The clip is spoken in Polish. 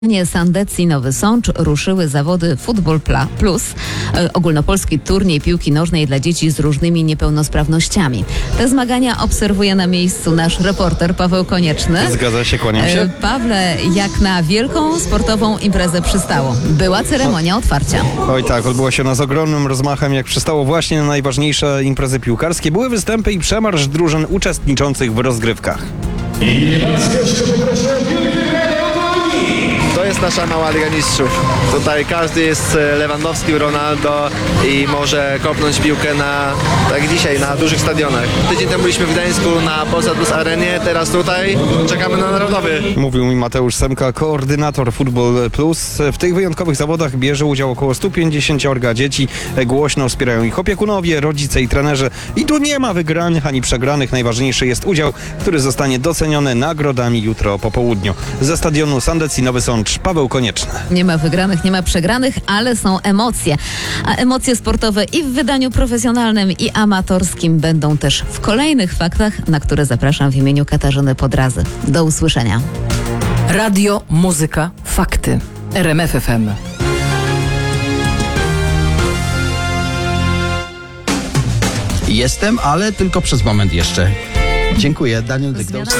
W Sandecji Nowy Sącz ruszyły zawody Futbol Plus, ogólnopolski turniej piłki nożnej dla dzieci z różnymi niepełnosprawnościami. Te zmagania obserwuje na miejscu nasz reporter Paweł Konieczny. Zgadza się, kłaniam się. Pawle, jak na wielką sportową imprezę przystało. Była ceremonia otwarcia. Oj tak, odbyła się ona z ogromnym rozmachem, jak przystało właśnie na najważniejsze imprezy piłkarskie. Były występy i przemarsz drużyn uczestniczących w rozgrywkach. To jest nasza mała Liga Mistrzów. Tutaj każdy jest Lewandowski, Ronaldo i może kopnąć piłkę tak dzisiaj, na dużych stadionach. Tydzień temu byliśmy w Gdańsku na Polsat Plus Arenie, teraz tutaj czekamy na Narodowy. Mówił mi Mateusz Semka, koordynator Futbol Plus. W tych wyjątkowych zawodach bierze udział około 150 dzieci. Głośno wspierają ich opiekunowie, rodzice i trenerzy. I tu nie ma wygranych ani przegranych. Najważniejszy jest udział, który zostanie doceniony nagrodami jutro po południu. Ze stadionu Sandecji Nowy Sącz, Paweł Konieczny. Nie ma wygranych, nie ma przegranych, ale są emocje. A emocje sportowe i w wydaniu profesjonalnym, i amatorskim będą też w kolejnych faktach, na które zapraszam w imieniu Katarzyny Podrazy. Do usłyszenia. Radio, muzyka, fakty. RMF FM. Jestem, ale tylko przez moment jeszcze. Dziękuję, Daniel Dygdowski.